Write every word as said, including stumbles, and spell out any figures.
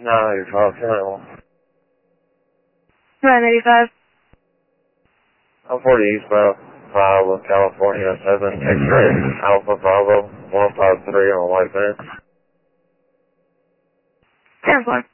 No, you're talking. nine eighty-five. I'm forty East Bravo, Bravo, California, seven, X-ray, Alpha Bravo, one five three on white van. ten four.